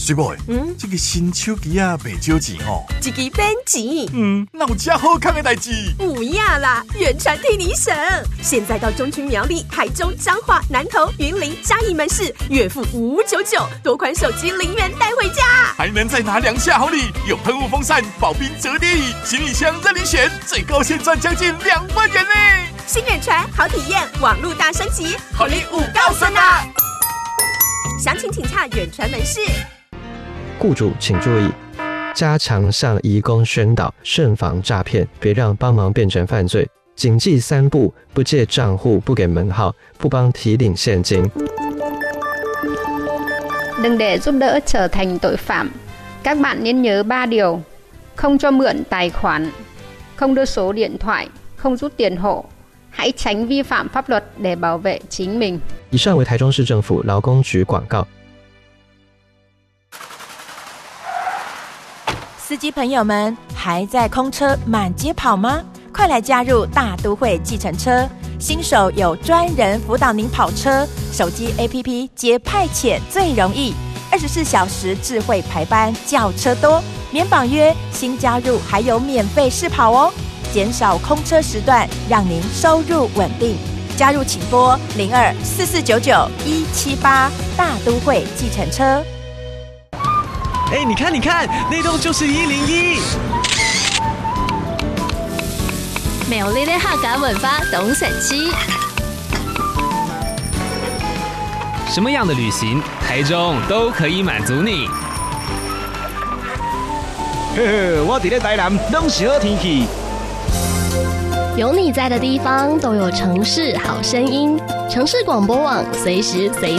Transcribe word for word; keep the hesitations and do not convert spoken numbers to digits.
水某， 嗯， 这个新手机啊，袂少钱哦。 一支免钱。 嗯，哪有这好康的代志？ 不要啦，远传替你省。现在到中区苗栗、台中、彰化、南投、云林、嘉义门市，月付五九九，多款手机零元带回家， 还能再拿两下好礼，有喷雾风扇、保冰折叠椅、行李箱任你选，最高现赚将近两万元呢！ 新远传好体验，网络大升级，好礼五告孙啊！详情请洽远传门市。 雇主请注意，加强向移工宣导，慎防诈骗，别让帮忙变成犯罪。谨记三不：不借账户，不给门号，不帮提领现金。 Đừng để giúp đỡ trở thành tội phạm. Các bạn nên nhớ ba điều: không cho mượn tài khoản, không đưa số điện thoại, không rút tiền hộ. Hãy tránh vi phạm pháp luật để bảo vệ chính mình. 以上为台中市政府劳工局广告。 司机朋友们，还在空车满街跑吗？快来加入大都会计程车，新手有专人辅导您跑车，手机 A P P 接派遣最容易，二十四小时智慧排班，叫车多，免绑约，新加入还有免费试跑哦，减少空车时段，让您收入稳定。加入请拨零二四四九九一七八，大都会计程车。 哎，你看，你看，那栋就是一零一。 苗栗的客家文化懂神奇。 什么样的旅行，台中都可以满足你。 嘿嘿，我伫咧台南拢是好天气。 有你在的地方，都有城市好声音。城市广播网，随时随